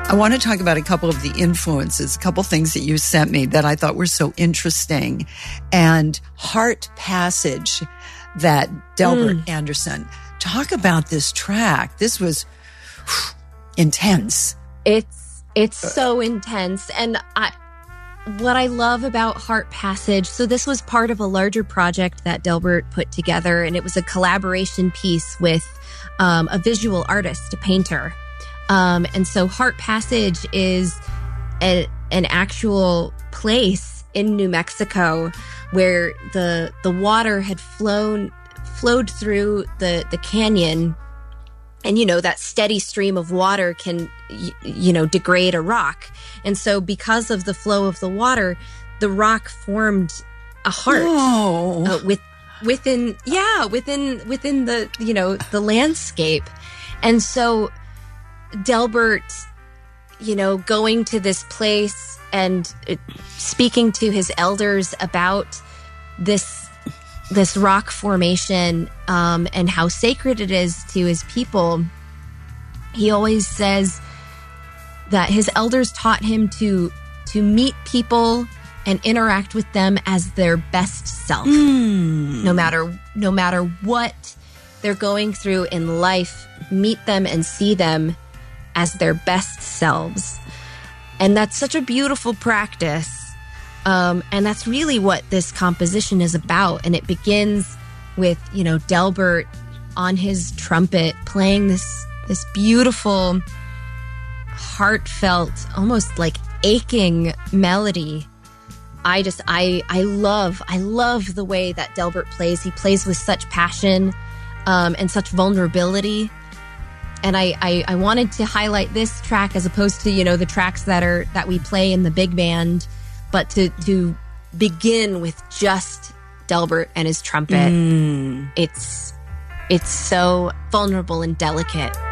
I want to talk about a couple of the influences, a couple things that you sent me that I thought were so interesting. And Heart Passage, that Delbert Anderson. Talk about this track. This was intense. It's so intense. And what I love about Heart Passage, so this was part of a larger project that Delbert put together, and it was a collaboration piece with a visual artist, a painter. And so Heart Passage is an actual place in New Mexico where the water had flowed through the canyon. And, that steady stream of water can, degrade a rock. And so because of the flow of the water, the rock formed a heart within the landscape. And so Delbert, going to this place and speaking to his elders about this rock formation and how sacred it is to his people, he always says that his elders taught him to meet people and interact with them as their best self. No matter what they're going through in life, meet them and see them as their best selves. And that's such a beautiful practice. And that's really what this composition is about. And it begins with, Delbert on his trumpet playing this beautiful, heartfelt, almost like aching melody. I love the way that Delbert plays. He plays with such passion and such vulnerability. And I wanted to highlight this track as opposed to, the tracks that we play in the big band, but to begin with just Delbert and his trumpet. It's so vulnerable and delicate.